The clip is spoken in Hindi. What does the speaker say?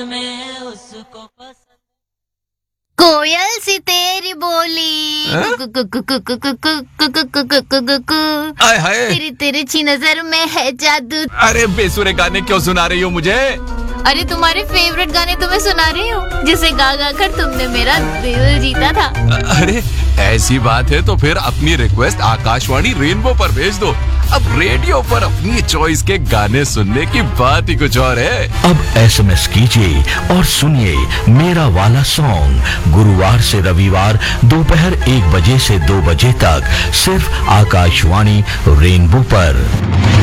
मैं उसको पसंद। कोयल सी तेरी बोली आय हाय, तेरी तिरछी नजर में है जादू। अरे बेसुरे गाने क्यों सुना रही हो मुझे? अरे तुम्हारे फेवरेट गाने तुम्हें सुना रही हूँ, जिसे गा गा कर तुमने मेरा दिल जीता था। अरे ऐसी बात है तो फिर अपनी रिक्वेस्ट आकाशवाणी रेनबो पर भेज दो। अब रेडियो पर अपनी चॉइस के गाने सुनने की बात ही कुछ और है। अब SMS कीजिए और सुनिए मेरा वाला सॉन्ग गुरुवार से रविवार दोपहर 1 बजे से 2 बजे तक सिर्फ आकाशवाणी रेनबो पर।